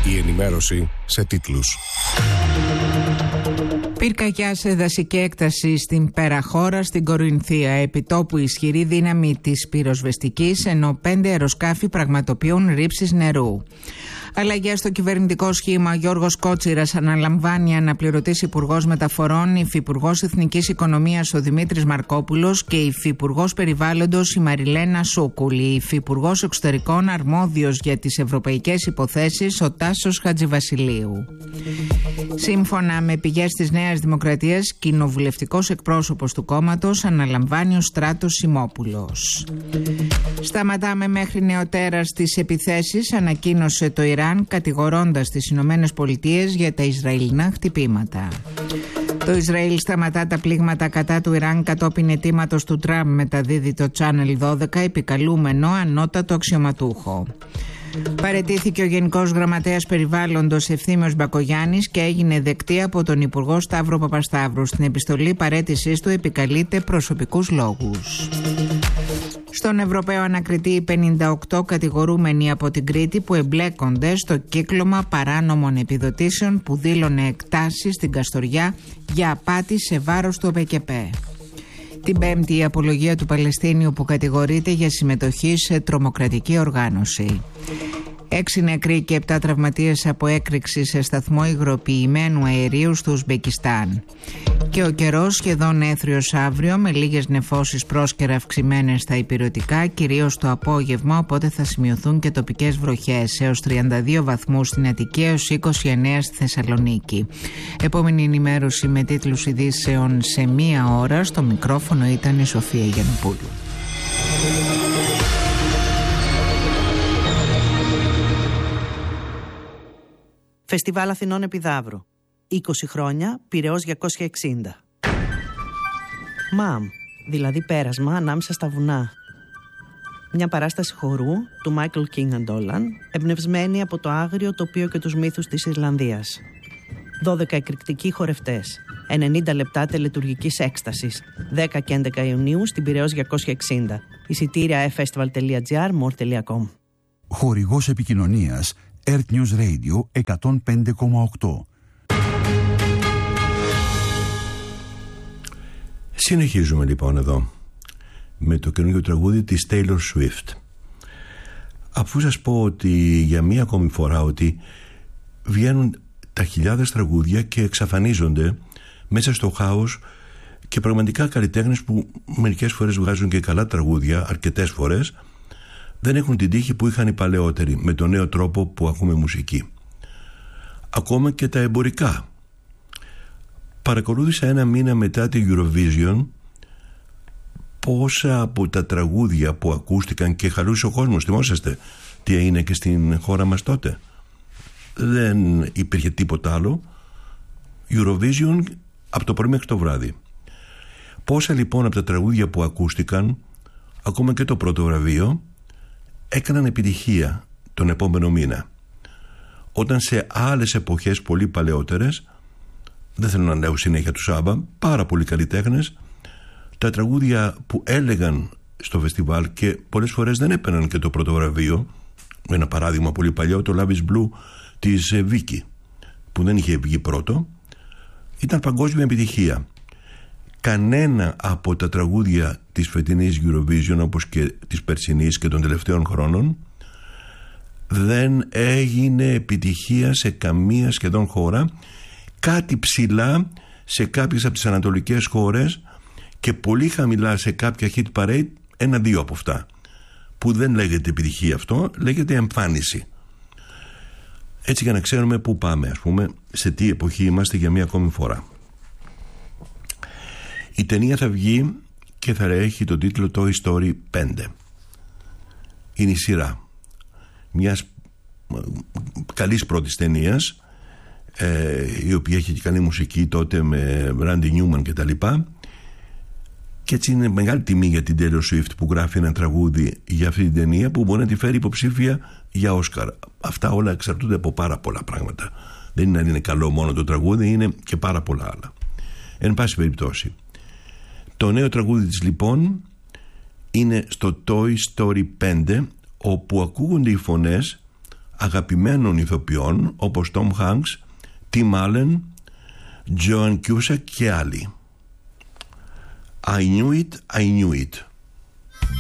Η ενημέρωση σε τίτλους. Πυρκαγιά σε δασική έκταση στην Περαχώρα στην Κορινθία. Επιτόπου ισχυρή δύναμη της πυροσβεστικής, ενώ 5 αεροσκάφη πραγματοποιούν ρήψεις νερού. Αλλαγές στο κυβερνητικό σχήμα. Γιώργος Κότσιρας αναλαμβάνει αναπληρωτής υπουργός μεταφορών, υφυπουργός εθνικής οικονομίας ο Δημήτρης Μαρκόπουλος και υφυπουργός περιβάλλοντος η Μαριλένα Σούκουλη. Υφυπουργός εξωτερικών αρμόδιος για τις ευρωπαϊκές υποθέσεις ο Τάσος Χατζηβασιλείου. Σύμφωνα με πηγές της Νέας Δημοκρατίας, κοινοβουλευτικός εκπρόσωπος του κόμματος αναλαμβάνει ο Στράτος Σιμόπουλος. Σταματάμε μέχρι νεοτέρας τις επιθέσεις, ανακοίνωσε το Ιράν κατηγορώντας τις Ηνωμένες Πολιτείες για τα Ισραηλινά χτυπήματα. Το Ισραήλ σταματά τα πλήγματα κατά του Ιράν κατόπιν αιτήματος του Τραμπ, μεταδίδει το Channel 12 επικαλούμενο ανώτατο αξιωματούχο. Παραιτήθηκε ο Γενικός Γραμματέας Περιβάλλοντος Ευθύμιος Μπακογιάννης και έγινε δεκτή από τον Υπουργό Σταύρο Παπασταύρου. Στην επιστολή παραίτησής του επικαλείται προσωπικούς λόγους. Στον Ευρωπαίο Ανακριτή, 58 κατηγορούμενοι από την Κρήτη που εμπλέκονται στο κύκλωμα παράνομων επιδοτήσεων που δήλωνε εκτάσεις στην Καστοριά για απάτη σε βάρος του ΟΠΕΚΕΠΕ. Την Πέμπτη η απολογία του Παλαιστίνιου που κατηγορείται για συμμετοχή σε τρομοκρατική οργάνωση. 6 νεκροί και 7 τραυματίες από έκρηξη σε σταθμό υγροποιημένου αερίου στο Ουσμπεκιστάν. Και ο καιρός σχεδόν έθριος αύριο, με λίγες νεφώσεις πρόσκαιρα αυξημένες στα ηπειρωτικά, κυρίως το απόγευμα, οπότε θα σημειωθούν και τοπικές βροχές, έως 32 βαθμούς στην Αττική, έως 29 στη Θεσσαλονίκη. Επόμενη ενημέρωση με τίτλους ειδήσεων σε 1 ώρα. Στο μικρόφωνο ήταν η Σοφία Γιαννοπούλου. Φεστιβάλ Αθηνών Επιδαύρου. 20 χρόνια, Πειραιώς 260. ΜΑΜ, δηλαδή πέρασμα ανάμεσα στα βουνά. Μια παράσταση χορού του Michael King and Dolan, εμπνευσμένη από το άγριο τοπίο και τους μύθους της Ιρλανδίας. 12 εκρηκτικοί χορευτές, 90 λεπτά τελετουργικής έκστασης, 10 και 11 Ιουνίου στην Πειραιώς 260. Εισιτήρια festival.gr, more.com. Χορηγός επικοινωνίας Earth News Radio 105,8. Συνεχίζουμε λοιπόν εδώ με το καινούργιο τραγούδι της Taylor Swift. Αφού σας πω ότι για μία ακόμη φορά ότι βγαίνουν τα χιλιάδες τραγούδια και εξαφανίζονται μέσα στο χάος και πραγματικά καλλιτέχνες που μερικές φορές βγάζουν και καλά τραγούδια, αρκετές φορές δεν έχουν την τύχη που είχαν οι παλαιότεροι με τον νέο τρόπο που ακούμε μουσική. Ακόμα και τα εμπορικά. Παρακολούθησα 1 μήνα μετά τη Eurovision πόσα από τα τραγούδια που ακούστηκαν και χαλούσε ο κόσμος. Θυμόσαστε τι έγινε και στην χώρα μας τότε? Δεν υπήρχε τίποτα άλλο. Eurovision από το πρωί μέχρι το βράδυ. Πόσα λοιπόν από τα τραγούδια που ακούστηκαν, ακόμα και το πρώτο βραβείο, έκαναν επιτυχία τον επόμενο μήνα, όταν σε άλλες εποχές πολύ παλαιότερες, δεν θέλω να λέω συνέχεια του Σάμπα, πάρα πολλοί καλλιτέχνες, τα τραγούδια που έλεγαν στο φεστιβάλ και πολλές φορές δεν έπαιρναν και το πρώτο βραβείο. Ένα παράδειγμα πολύ παλιό, το Love is Blue της Βίκη, που δεν είχε βγει πρώτο, ήταν παγκόσμια επιτυχία. Κανένα από τα τραγούδια της φετινής Eurovision, όπως και της περσινής και των τελευταίων χρόνων, δεν έγινε επιτυχία σε καμία σχεδόν χώρα. Κάτι ψηλά σε κάποιες από τις ανατολικές χώρες και πολύ χαμηλά σε κάποια hit parade, 1-2 από αυτά, που δεν λέγεται επιτυχία αυτό, λέγεται εμφάνιση. Έτσι για να ξέρουμε πού πάμε, ας πούμε, σε τι εποχή είμαστε για μία ακόμη φορά. Η ταινία θα βγει και θα έχει τον τίτλο Toy Story 5. Είναι η σειρά μιας καλής πρώτης ταινίας, η οποία έχει και καλή μουσική τότε με Randy Newman και τα λοιπά, και έτσι είναι μεγάλη τιμή για την Taylor Swift που γράφει ένα τραγούδι για αυτή την ταινία που μπορεί να τη φέρει υποψήφια για Όσκαρ. Αυτά όλα εξαρτούνται από πάρα πολλά πράγματα. Δεν είναι αν είναι καλό μόνο το τραγούδι, είναι και πάρα πολλά άλλα. Εν πάση περιπτώσει, το νέο τραγούδι της λοιπόν είναι στο Toy Story 5, όπου ακούγονται οι φωνές αγαπημένων ηθοποιών όπως Tom Hanks, Tim Allen, Joan Cusack και άλλοι. I knew it, I knew it.